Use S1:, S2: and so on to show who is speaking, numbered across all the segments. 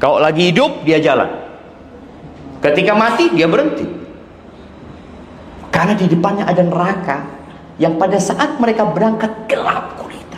S1: Kalau lagi hidup, dia jalan. Ketika mati, dia berhenti. Karena di depannya ada neraka yang pada saat mereka berangkat gelap gulita.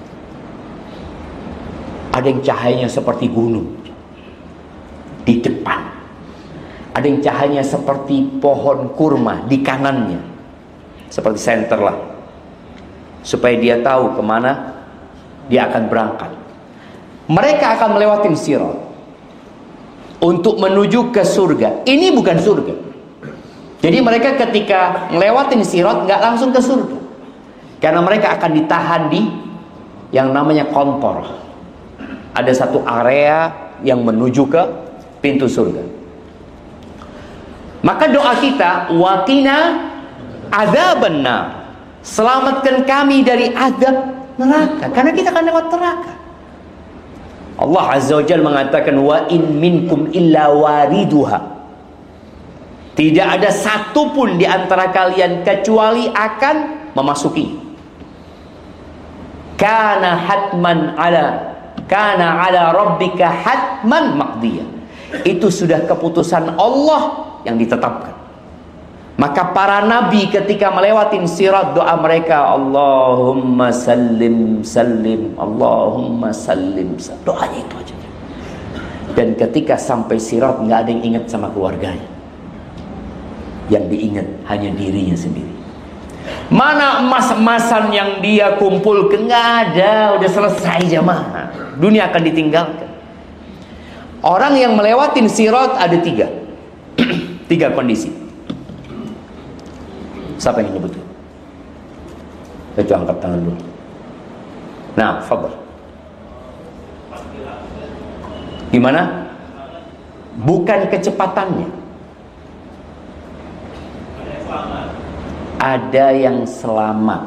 S1: Ada yang cahayanya seperti gunung di depan. Ada yang cahayanya seperti pohon kurma di kanannya. Seperti senter lah. Supaya dia tahu kemana dia akan berangkat. Mereka akan melewati sirat untuk menuju ke surga. Ini bukan surga. Jadi mereka ketika melewati sirat nggak langsung ke surga. Karena mereka akan ditahan di yang namanya kontor. Ada satu area yang menuju ke pintu surga. Maka doa kita, waqina adzabannar. Selamatkan kami dari azab neraka. Karena kita akan lewat neraka. Allah Azza wa Jalla mengatakan, wa in minkum illa wariduha. Tidak ada satupun di antara kalian kecuali akan memasuki. Kana ala rabbika hatman maqdiyah. Itu sudah keputusan Allah yang ditetapkan. Maka para nabi ketika melewati sirat, doa mereka, Allahumma sallim sallim, Allahumma sallim sallim. Doanya itu aja. Dan ketika sampai sirat, nggak ada yang ingat sama keluarganya. Yang diingat hanya dirinya sendiri. Mana emas-emasan yang dia kumpulkan? Nggak ada, udah selesai jamaah. Dunia akan ditinggalkan. Orang yang melewati sirat ada tiga. Tiga kondisi. Siapa yang nyebutkan? Itu angkat tangan dulu. Nah, fadhal. Gimana? Bukan kecepatannya. Ada yang selamat.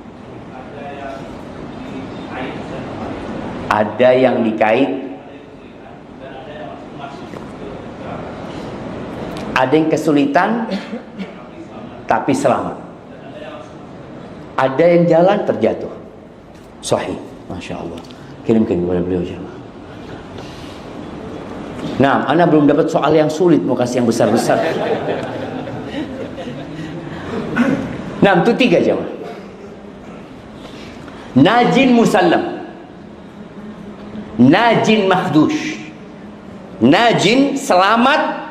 S1: Ada yang dikait. Ada yang kesulitan tapi selamat. Ada yang jalan terjatuh. Sahih, Masya Allah. Kirimkan kepada beliau jemaah. Nah, Anda belum dapat soal yang sulit, mau kasih yang besar-besar. Nah, itu tiga jemaah. Najin musallam, najin makhdush. Najin selamat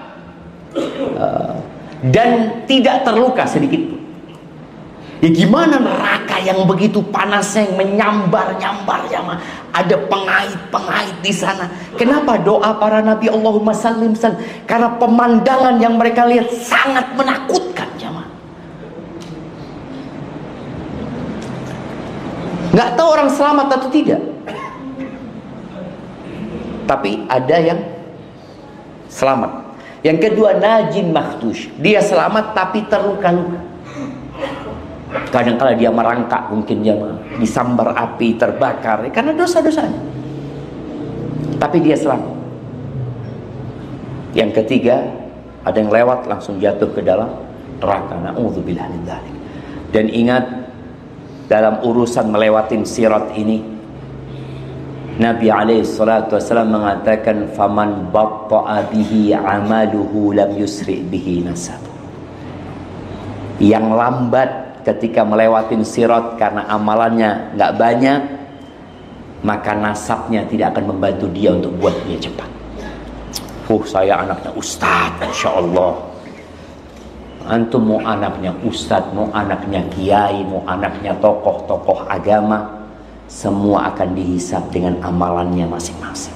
S1: dan tidak terluka sedikit pun. Ya gimana neraka yang begitu panasnya, yang menyambar-nyambar jamaah. Ada pengait-pengait di sana. Kenapa doa para nabi Allahumma sallim sallim? Karena pemandangan yang mereka lihat sangat menakutkan jamaah. Nggak tahu orang selamat atau tidak. Tapi ada yang selamat. Yang kedua, najin makhdush. Dia selamat tapi terluka-luka. Kadang-kala dia merangkak, mungkin dia disambar api, terbakar, karena dosa-dosanya. Tapi dia selamat. Yang ketiga, ada yang lewat langsung jatuh ke dalam neraka. Na'udzubillah min dzalik. Dan ingat, dalam urusan melewatin sirat ini, Nabi SAW mengatakan, faman batta'a bihi amaluhu lam yusri bihi nasab. Yang lambat ketika melewatin sirat karena amalannya nggak banyak, maka nasabnya tidak akan membantu dia untuk buat dia cepat. Saya anaknya ustadz, Masya Allah. Antum mau anaknya ustadz, mau anaknya kiai, mau anaknya tokoh-tokoh agama, semua akan dihisab dengan amalannya masing-masing.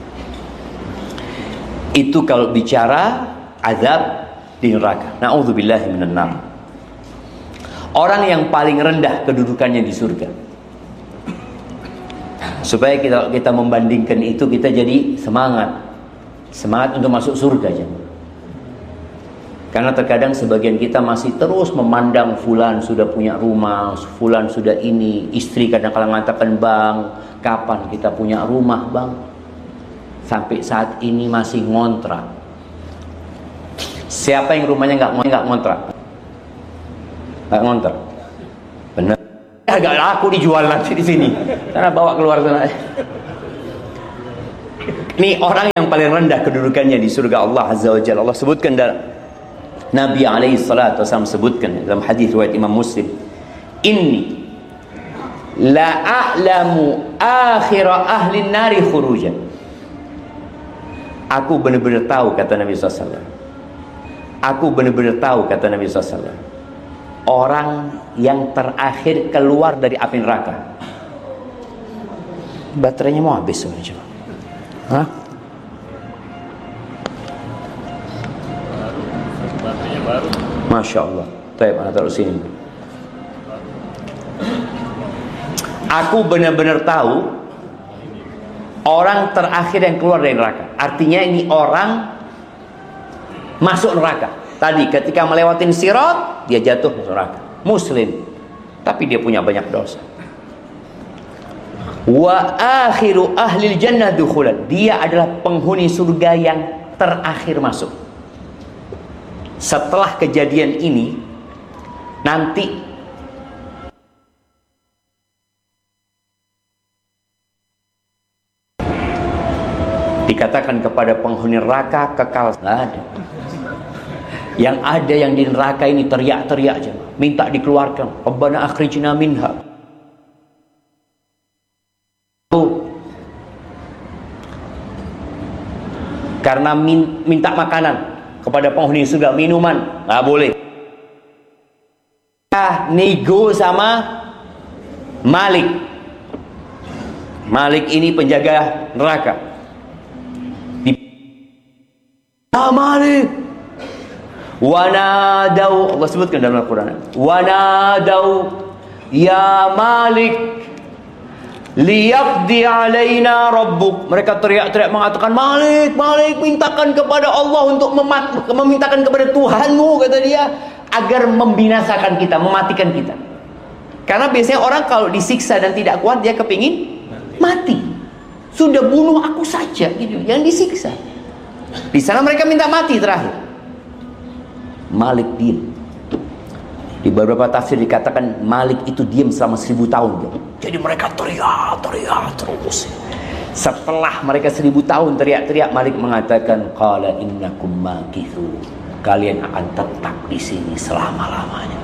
S1: Itu kalau bicara azab di neraka. Na'udzubillahi minan nar. Orang yang paling rendah kedudukannya di surga. Supaya kita membandingkan itu, kita jadi semangat untuk masuk surga jemaah. Karena terkadang sebagian kita masih terus memandang fulan sudah punya rumah, fulan sudah ini, istri kadang-kadang mengatakan, bang, kapan kita punya rumah bang? Sampai saat ini masih ngontrak. Siapa yang rumahnya nggak ngontrak? Nggak ngontrak, benar? Agak laku dijual nanti di sini. Karena bawa keluar sana. Ini orang yang paling rendah kedudukannya di surga Allah Azza wa Jalla. Allah sebutkan dalam Nabi alaihi salatu wasallam sebutkan dalam hadis riwayat Imam Muslim, "Inni la a'lamu akhira ahli nari khurujan." Aku benar-benar tahu, kata Nabi SAW. Aku benar-benar tahu, kata Nabi SAW, orang yang terakhir keluar dari api neraka. Baterainya mau habis sebenarnya. Hah?
S2: Baterainya baru.
S1: Masya Allah. Baik, mana taruh sini. Aku benar-benar tahu orang terakhir yang keluar dari neraka. Artinya ini orang masuk neraka. Tadi ketika melewatin sirat, dia jatuh masuk neraka. Muslim, tapi dia punya banyak dosa. Wa akhiru ahlil jannah dukhulan. Dia adalah penghuni surga yang terakhir masuk. Setelah kejadian ini, nanti dikatakan kepada penghuni neraka kekal. Nggak ada. Yang ada yang di neraka ini teriak-teriak aja, minta dikeluarkan. Rabbana akhrijna minha. Karena minta makanan kepada penghuni surga, minuman nggak boleh. Nego sama Malik. Malik ini penjaga neraka. Malik, wanadau, Allah sebutkan dalam Al-Quran, wanadau ya Malik liyaqdi alaina rabbuk. Mereka teriak-teriak mengatakan, Malik, Malik, mintakan kepada Allah untuk memintakan kepada Tuhanmu, kata dia, agar membinasakan kita, mematikan kita. Karena biasanya orang kalau disiksa dan tidak kuat, dia kepingin mati. Sudah bunuh aku saja, gitu, yang disiksa. Di sana mereka minta mati terakhir. Malik diam. Di beberapa tafsir dikatakan Malik itu diam selama 1000 tahun. Jadi mereka teriak terus. Setelah mereka 1000 tahun teriak-teriak, Malik mengatakan, qala innakum makithun. Kalian akan tetap di sini selama-lamanya.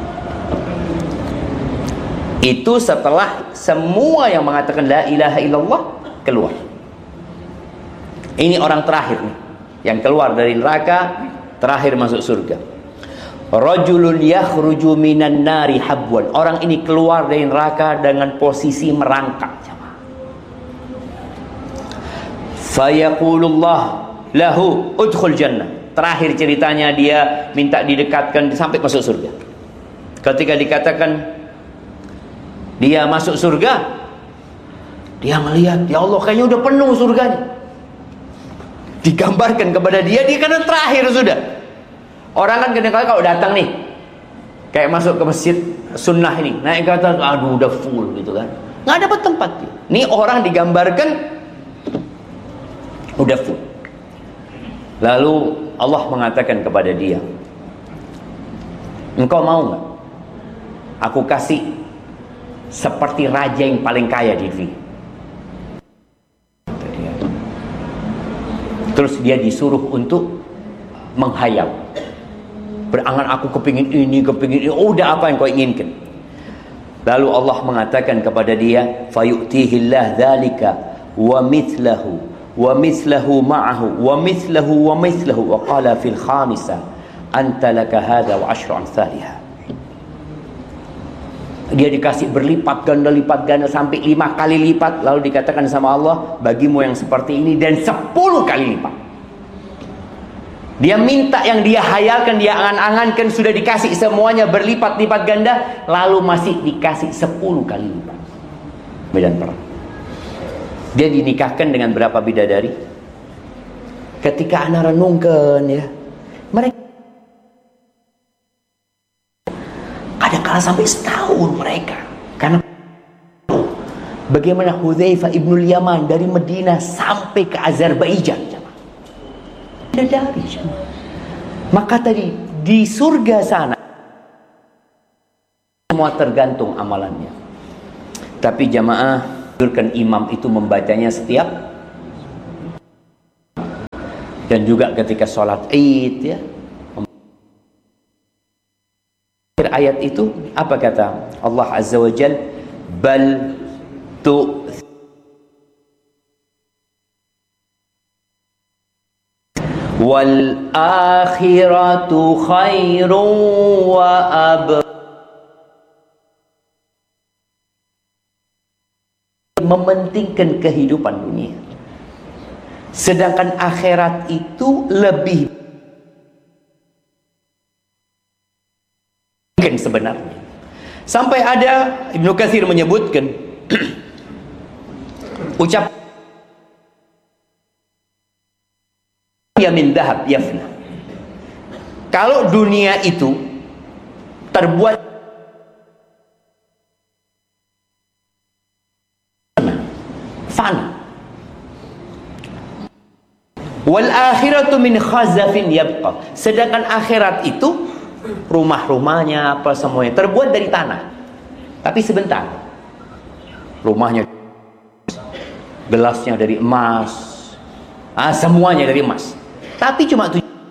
S1: Itu setelah semua yang mengatakan la ilaha illallah keluar. Ini orang terakhir nih, yang keluar dari neraka, terakhir masuk surga. Rajulun yakhruju minan nari habwan. Orang ini keluar dari neraka dengan posisi merangkak. Fayaqulullah lahu udkhul jannah. Terakhir ceritanya dia minta didekatkan sampai masuk surga. Ketika dikatakan dia masuk surga, dia melihat, ya Allah, kayaknya udah penuh surganya. Digambarkan kepada dia karena terakhir sudah. Orang kan kadang-kadang kalau datang nih, kayak masuk ke masjid sunnah ini, naik ke atas, aduh udah full gitu kan, nggak dapat tempat. Nih orang digambarkan udah full. Lalu Allah mengatakan kepada dia, engkau mau nggak aku kasih seperti raja yang paling kaya di dunia? Terus dia disuruh untuk menghayal, berangan, aku kepingin ini, oh, udah apa yang kau inginkan. Lalu Allah mengatakan kepada dia, fayu'tihillah dzalika wa mithlahu wa mithlahu ma'ahu wa mithlahu wa mithlahu wa qala fil khamisa anta laka hadha wa ashru amsalha. Dia dikasih berlipat ganda sampai 5 kali lipat. Lalu dikatakan sama Allah, bagimu yang seperti ini dan 10 kali lipat. Dia minta yang dia hayalkan, dia angan-angankan, sudah dikasih semuanya berlipat-lipat ganda, lalu masih dikasih 10 kali lipat. Medan perang. Dia dinikahkan dengan berapa bidadari? Ketika anak renungkan, ya, mereka kadang-kadang sampai setahun mereka, karena bagaimana Hudzaifah ibnul Yaman dari Madinah sampai ke Azerbaijan, bidadari. Maka tadi di surga sana semua tergantung amalannya. Tapi jamaah, imam itu membacanya setiap Dan juga ketika sholat Id, ya. Ayat itu apa kata Allah Azza wa Jalla? Bal tu wal akhiratu khairun wa ab. Mementingkan kehidupan dunia, sedangkan akhirat itu lebih sebenarnya. Sampai ada Ibnu Katsir menyebutkan ucap ya min dahab yafna. Kalau dunia itu terbuat fana, wal akhiratu min khazafin yabqa, sedangkan akhirat itu rumah-rumahnya apa semuanya terbuat dari tanah, tapi sebentar. Rumahnya, gelasnya dari emas, semuanya dari emas, tapi cuma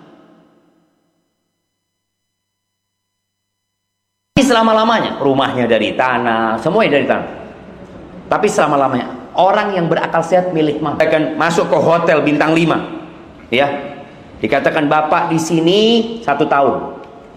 S1: selama-lamanya. Rumahnya dari tanah, semuanya dari tanah, tapi selama-lamanya. Orang yang berakal sehat milik mana? Akan masuk ke hotel bintang 5, ya, dikatakan bapak di sini 1 tahun.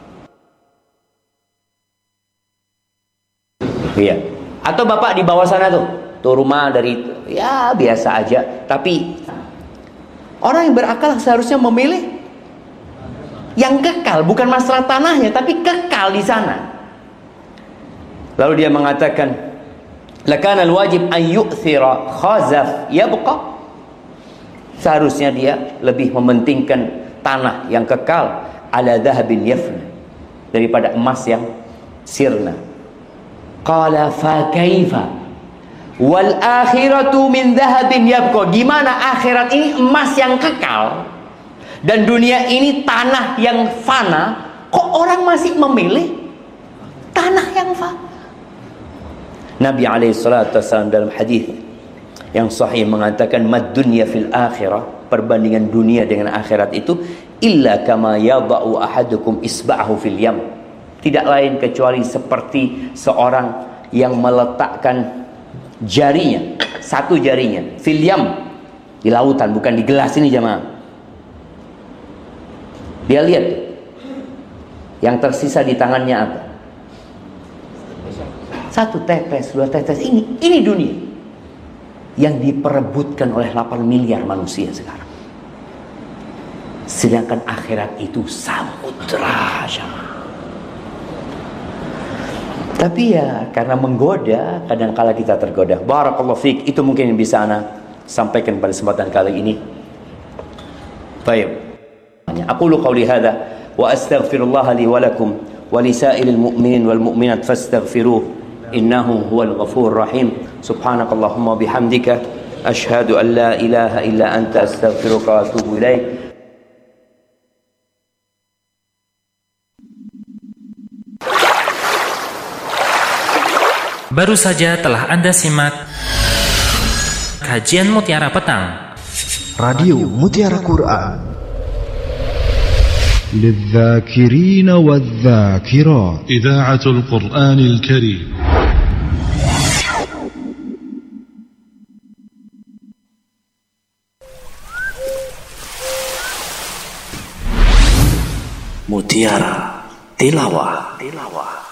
S1: Iya. Atau bapak di bawah sana tuh rumah dari, ya biasa aja. Tapi orang yang berakal seharusnya memilih yang kekal, bukan masalah tanahnya, tapi kekal di sana. Lalu dia mengatakan, lakana alwajib an yu'thira khazaf yabqa. Seharusnya dia lebih mementingkan tanah yang kekal ala dhahabin yafna daripada emas yang sirna. Qala fa kaifa wal akhiratu min dhahabin yabqa. Gimana akhirat ini emas yang kekal dan dunia ini tanah yang fana, kok orang masih memilih tanah yang fana? Nabi SAW dalam hadis yang sahih mengatakan, mad dunya fil akhirah, perbandingan dunia dengan akhirat itu, illa kama yada'u ahadukum isba'ahu fil yam, tidak lain kecuali seperti seorang yang meletakkan jarinya, satu jarinya, fil yam, di lautan, bukan di gelas ini jemaah. Dia lihat yang tersisa di tangannya apa? 1 tetes, 2 tetes. Ini dunia yang diperebutkan oleh 8 miliar manusia sekarang. Sedangkan akhirat itu samudra. Tapi ya karena menggoda, kadang-kala kita tergoda. Barakallahu fiik. Itu mungkin yang bisa ana sampaikan pada kesempatan kali ini. Baik. Aqulu qawli hadza wa astaghfirullah li wa lakum wa lisairil mu'minin wal mu'minat fastaghfiruh innahu huwal ghafurur rahim. Subhanakallahumma bihamdika asyhadu an la ilaha illa anta astaghfiruka wa atubu ilaik.
S2: Baru saja telah Anda simak kajian Mutiara Petang,
S3: Radio Mutiara Quran للذاكرين والذاكرات.
S4: إذاعة القرآن الكريم.
S3: Mutiara Tilawah.